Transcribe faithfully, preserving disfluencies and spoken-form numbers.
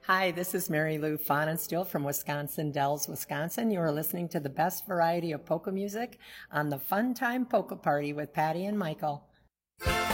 Hi, this is Mary Lou Fahnenstiel from Wisconsin Dells, Wisconsin. You are listening to the best variety of polka music on the Fun Time Polka Party with Patty and Michael.